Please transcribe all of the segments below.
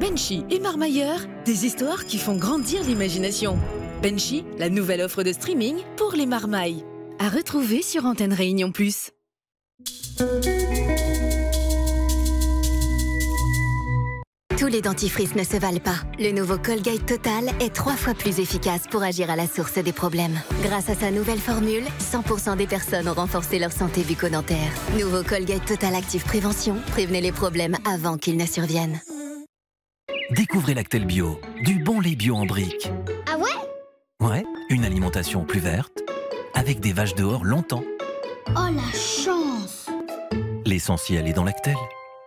Benchy et Marmailleur, des histoires qui font grandir l'imagination. Benchy, la nouvelle offre de streaming pour les marmailles. À retrouver sur Antenne Réunion Plus. Tous les dentifrices ne se valent pas. Le nouveau Colgate Total est 3 fois plus efficace pour agir à la source des problèmes. Grâce à sa nouvelle formule, 100% des personnes ont renforcé leur santé bucco-dentaire. Nouveau Colgate Total Active Prévention, prévenez les problèmes avant qu'ils ne surviennent. Découvrez Lactel Bio, du bon lait bio en briques. Ah ouais? Ouais, une alimentation plus verte, avec des vaches dehors longtemps. Oh la chance! L'essentiel est dans Lactel.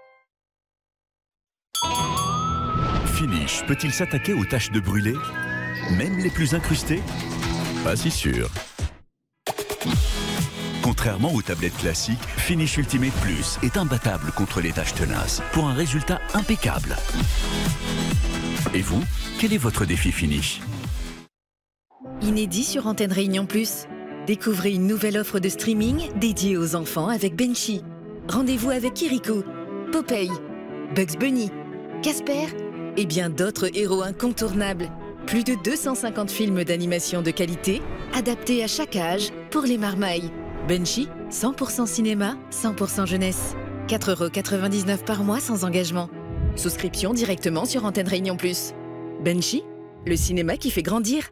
Finish peut-il s'attaquer aux taches de brûlé, même les plus incrustées? Pas si sûr. Contrairement aux tablettes classiques, Finish Ultimate Plus est imbattable contre les taches tenaces pour un résultat impeccable. Et vous, quel est votre défi Finish? Inédit sur Antenne Réunion Plus. Découvrez une nouvelle offre de streaming dédiée aux enfants avec Benchy. Rendez-vous avec Kirikou, Popeye, Bugs Bunny, Casper et bien d'autres héros incontournables. Plus de 250 films d'animation de qualité, adaptés à chaque âge pour les marmailles. Benchy, 100% cinéma, 100% jeunesse. 4,99 € par mois sans engagement. Souscription directement sur Antenne Réunion Plus. Benchy, le cinéma qui fait grandir.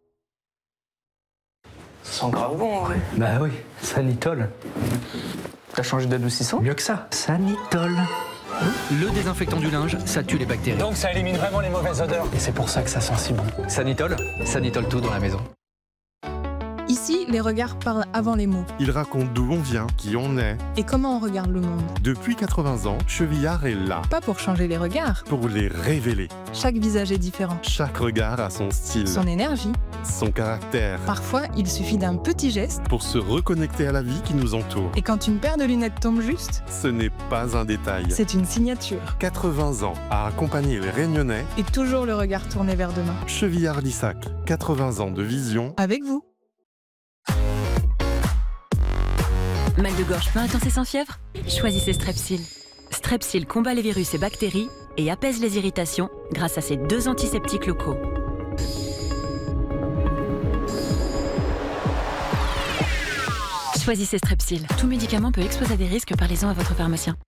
Ça sent grave bon en vrai. Bah oui, Sanitol. T'as changé d'adoucissant? Mieux que ça, Sanitol. Le désinfectant du linge, ça tue les bactéries. Donc ça élimine vraiment les mauvaises odeurs. Et c'est pour ça que ça sent si bon. Sanitol, Sanitol tout dans la maison. Ici, les regards parlent avant les mots. Ils racontent d'où on vient, qui on est. Et comment on regarde le monde. Depuis 80 ans, Chevillard est là. Pas pour changer les regards. Pour les révéler. Chaque visage est différent. Chaque regard a son style. Son énergie. Son caractère. Parfois, il suffit d'un petit geste pour se reconnecter à la vie qui nous entoure. Et quand une paire de lunettes tombe juste, ce n'est pas un détail. C'est une signature. 80 ans à accompagner les Réunionnais. Et toujours le regard tourné vers demain. Chevillard-Lissac, 80 ans de vision. Avec vous. Mal de gorge peu intense et sans fièvre? Choisissez Strepsil. Strepsil combat les virus et bactéries et apaise les irritations grâce à ses 2 antiseptiques locaux. Choisissez Strepsil. Tout médicament peut exposer à des risques, parlez-en à votre pharmacien.